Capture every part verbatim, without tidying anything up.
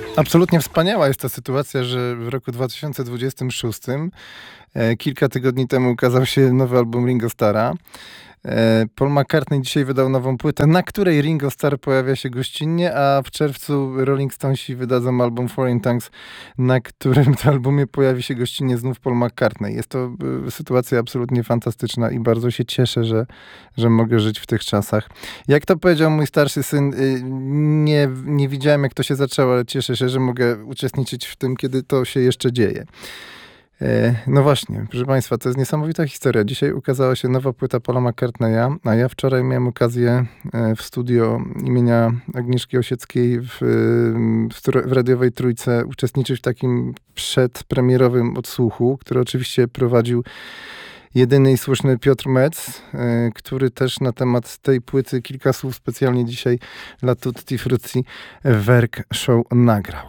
Absolutnie wspaniała jest ta sytuacja, że w roku dwa tysiące dwudziestym szóstym, e, kilka tygodni temu ukazał się nowy album Ringo Starra. E, Paul McCartney dzisiaj wydał nową płytę, na której Ringo Starr pojawia się gościnnie, a w czerwcu Rolling Stonesi wydadzą album Foreign Tongues, na którym to albumie pojawi się gościnnie znów Paul McCartney. Jest to y, sytuacja absolutnie fantastyczna i bardzo się cieszę, że, że mogę żyć w tych czasach. Jak to powiedział mój starszy syn, y, nie, nie widziałem, jak to się zaczęło, ale cieszę się, że mogę uczestniczyć w tym, kiedy to się jeszcze dzieje. No właśnie, proszę Państwa, to jest niesamowita historia. Dzisiaj ukazała się nowa płyta Paula McCartneya, a ja wczoraj miałem okazję w studio imienia Agnieszki Osieckiej w, w radiowej Trójce uczestniczyć w takim przedpremierowym odsłuchu, który oczywiście prowadził jedyny i słuszny Piotr Metz, który też na temat tej płyty kilka słów specjalnie dzisiaj dla Tutti Frutti Werk Show nagrał.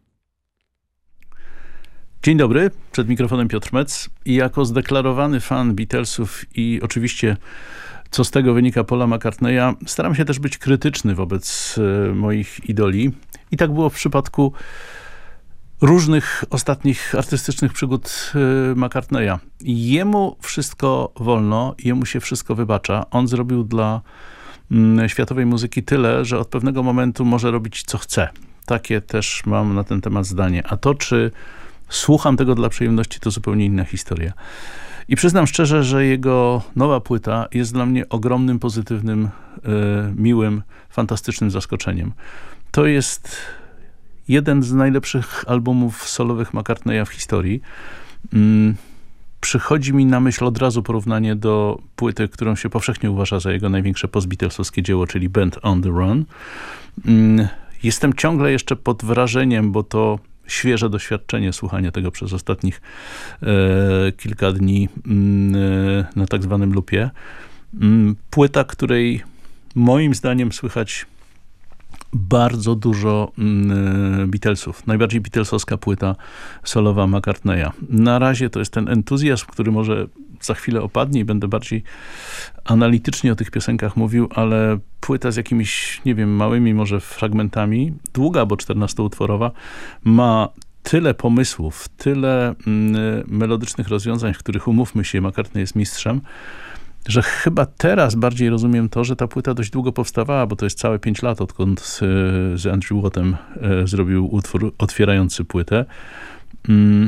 Dzień dobry, przed mikrofonem Piotr Metz i jako zdeklarowany fan Beatlesów i oczywiście co z tego wynika Paula McCartneya, staram się też być krytyczny wobec e, moich idoli. I tak było w przypadku różnych ostatnich artystycznych przygód e, McCartneya. Jemu wszystko wolno, jemu się wszystko wybacza. On zrobił dla m, światowej muzyki tyle, że od pewnego momentu może robić co chce. Takie też mam na ten temat zdanie. A to, czy słucham tego dla przyjemności, to zupełnie inna historia. I przyznam szczerze, że jego nowa płyta jest dla mnie ogromnym, pozytywnym, yy, miłym, fantastycznym zaskoczeniem. To jest jeden z najlepszych albumów solowych McCartneya w historii. Yy, przychodzi mi na myśl od razu porównanie do płyty, którą się powszechnie uważa za jego największe post-Beatlesowskie dzieło, czyli Band on the Run. Yy, jestem ciągle jeszcze pod wrażeniem, bo to świeże doświadczenie słuchania tego przez ostatnich e, kilka dni e, na tak zwanym lupie. Płyta, której moim zdaniem słychać bardzo dużo e, Beatlesów. Najbardziej Beatlesowska płyta solowa McCartneya. Na razie to jest ten entuzjazm, który może za chwilę opadnie i będę bardziej analitycznie o tych piosenkach mówił, ale płyta z jakimiś, nie wiem, małymi może fragmentami, długa, bo czternastoutworowa, ma tyle pomysłów, tyle mm, melodycznych rozwiązań, w których, umówmy się, McCartney jest mistrzem, że chyba teraz bardziej rozumiem to, że ta płyta dość długo powstawała, bo to jest całe pięć lat, odkąd z, z Andrew Wattem e, zrobił utwór otwierający płytę. Mm.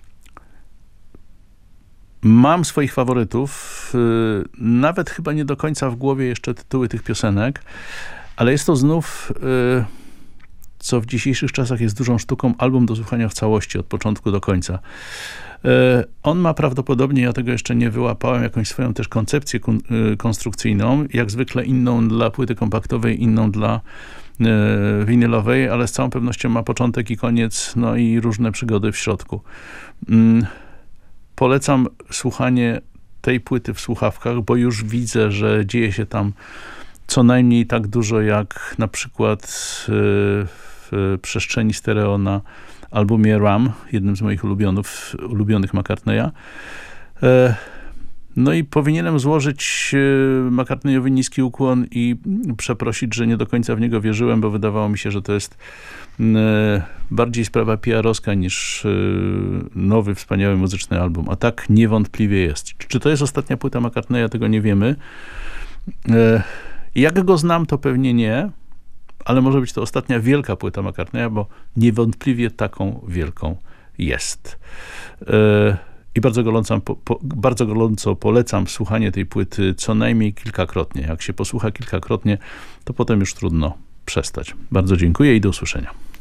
Mam swoich faworytów, yy, nawet chyba nie do końca w głowie jeszcze tytuły tych piosenek, ale jest to znów, yy, co w dzisiejszych czasach jest dużą sztuką, album do słuchania w całości, od początku do końca. Yy, on ma prawdopodobnie, ja tego jeszcze nie wyłapałem, jakąś swoją też koncepcję kon, yy, konstrukcyjną, jak zwykle inną dla płyty kompaktowej, inną dla yy, winylowej, ale z całą pewnością ma początek i koniec, no i różne przygody w środku. Yy. Polecam słuchanie tej płyty w słuchawkach, bo już widzę, że dzieje się tam co najmniej tak dużo, jak na przykład w przestrzeni stereo na albumie Ram, jednym z moich ulubionów, ulubionych McCartneya. No i powinienem złożyć McCartneyowi niski ukłon i przeprosić, że nie do końca w niego wierzyłem, bo wydawało mi się, że to jest bardziej sprawa P R-owska niż nowy, wspaniały muzyczny album. A tak niewątpliwie jest. Czy to jest ostatnia płyta McCartneya? Tego nie wiemy. Jak go znam, to pewnie nie, ale może być to ostatnia wielka płyta McCartneya, bo niewątpliwie taką wielką jest. I bardzo gorąco, po, po, bardzo gorąco polecam słuchanie tej płyty co najmniej kilkakrotnie. Jak się posłucha kilkakrotnie, to potem już trudno przestać. Bardzo dziękuję i do usłyszenia.